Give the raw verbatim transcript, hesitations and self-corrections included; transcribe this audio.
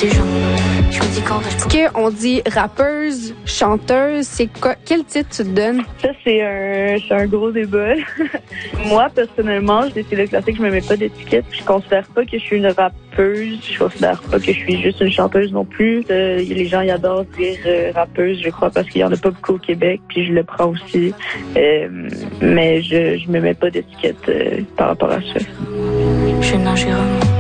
ces gens. Je me dis qu'on va Est-ce qu'on dit rappeuse, chanteuse, c'est quoi? Quel titre tu te donnes? Ça, c'est un, c'est un gros débat. Moi, personnellement, j'ai décidé de classer que je me mets pas d'étiquette. Je considère pas que je suis une rappeuse. Je considère pas que je suis juste une chanteuse non plus. Euh, les gens, ils adorent dire euh, rappeuse, je crois, parce qu'il y en a pas beaucoup au Québec, puis je le prends aussi. Euh, mais je, je me mets pas d'étiquette euh, par rapport à ça. Je nagerai.